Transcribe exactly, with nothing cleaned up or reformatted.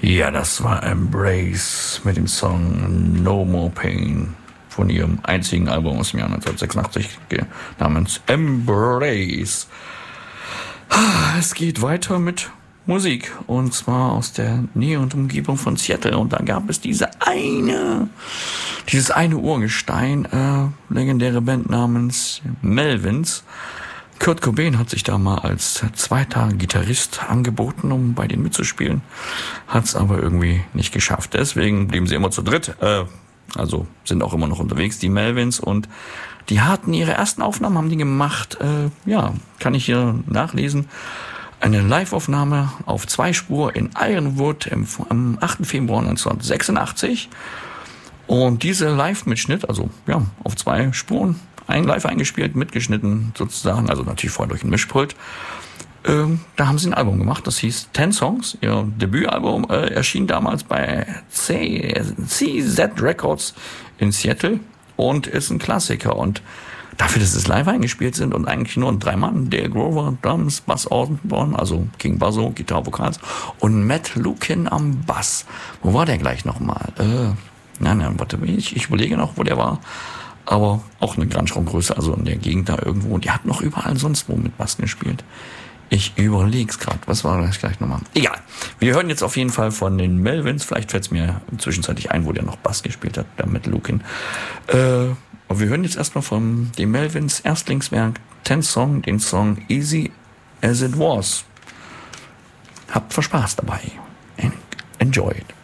Ja, das war Embrace mit dem Song No More Pain von ihrem einzigen Album aus dem Jahr neunzehnhundertsechsundachtzig namens Embrace. Es geht weiter mit Musik und zwar aus der Nähe und Umgebung von Seattle und da gab es diese eine, dieses eine Urgestein, äh, legendäre Band namens Melvins. Kurt Cobain hat sich da mal als zweiter Gitarrist angeboten, um bei denen mitzuspielen, hat es aber irgendwie nicht geschafft. Deswegen blieben sie immer zu dritt, äh, also sind auch immer noch unterwegs, die Melvins, und die hatten ihre ersten Aufnahmen, haben die gemacht, äh, ja, kann ich hier nachlesen, eine Live-Aufnahme auf zwei Spur in Ironwood im, am achten Februar neunzehnhundertsechsundachtzig und diese Live-Mitschnitt, also ja, auf zwei Spuren, ein live eingespielt, mitgeschnitten sozusagen, also natürlich vorher durch ein Mischpult. Ähm, da haben sie ein Album gemacht, das hieß Ten Songs. Ihr Debütalbum äh, erschien damals bei C Z Records in Seattle und ist ein Klassiker. Und dafür, dass es live eingespielt sind und eigentlich nur drei Mann, Dale Grover, Drums, Bass Osborne, also King Basso, Gitarre, Vokals und Matt Lukin am Bass. Wo war der gleich nochmal? Äh, nein, nein, warte, ich, ich überlege noch, wo der war. Aber auch eine Grunge-Größe, also in der Gegend da irgendwo. Die hat noch überall sonst wo mit Bass gespielt. Ich überleg's gerade. Was war das gleich nochmal? Egal. Wir hören jetzt auf jeden Fall von den Melvins. Vielleicht fällt's mir zwischenzeitlich ein, wo der noch Bass gespielt hat, der Matt Lukin. Äh, aber wir hören jetzt erstmal von den Melvins Erstlingswerk Ten Song, den Song Easy as It Was. Habt viel Spaß dabei. Enjoy it.